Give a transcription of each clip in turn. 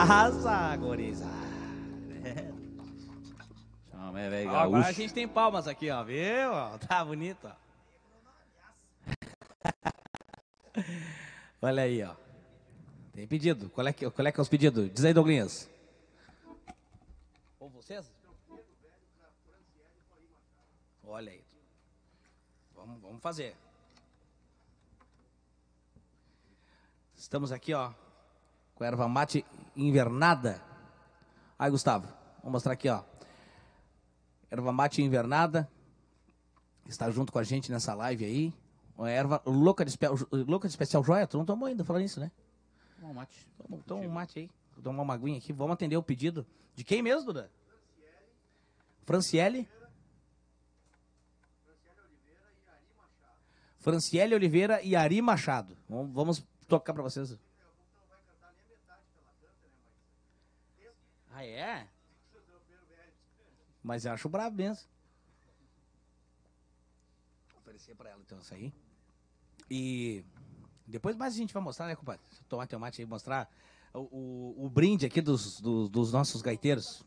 Asa, gurizada. Chama, é velho Agora a gaúcho. gente tem palmas aqui, ó. Viu? Tá bonito, ó. Olha aí, ó. Tem pedido. Qual é que é os pedidos? Diz aí, Douglinhas. Ou vocês? Olha aí. Vamos fazer. Estamos aqui, ó, com a erva mate invernada. Aí, Gustavo, vou mostrar aqui, ó. Erva mate invernada. Está junto com a gente nessa live aí. Uma erva louca de especial joia. Tu não tomou ainda, falando isso, né? Toma um mate. Toma um mate aí. Vou tomar uma aguinha aqui. Vamos atender o pedido. De quem mesmo, Duda? Franciele? Franciele Oliveira e Ari Machado. Vamos tocar pra vocês. Ah, é? Mas eu acho brabo mesmo. Vou oferecer pra ela então isso aí. E depois mais a gente vai mostrar, né, compadre? Tomar teu mate aí, mostrar o brinde aqui dos nossos gaiteiros.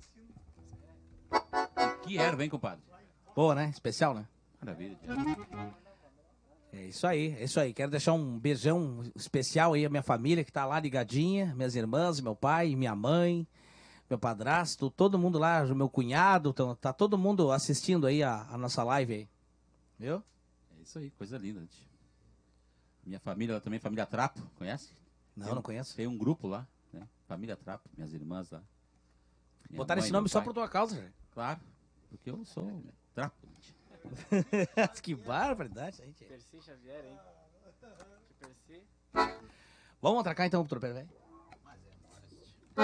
Que erva, hein, compadre? Boa, né? Especial, né? Maravilha. É isso aí, é isso aí. Quero deixar um beijão especial aí à minha família que tá lá ligadinha, minhas irmãs, meu pai, minha mãe, meu padrasto, todo mundo lá, meu cunhado, tá todo mundo assistindo aí a nossa live aí. Viu? É isso aí, coisa linda. Gente. Minha família, ela também, família Trapo, conhece? Não conheço. Tem um grupo lá, né? Família Trapo, minhas irmãs lá. Minha Botaram mãe, esse nome meu só pai. por tua causa, gente. Claro, porque eu sou Trapo. Gente. Que barbaridade, gente. Percy Xavier, hein? Que Percy. Vamos atracar então, doutor Pé, velho?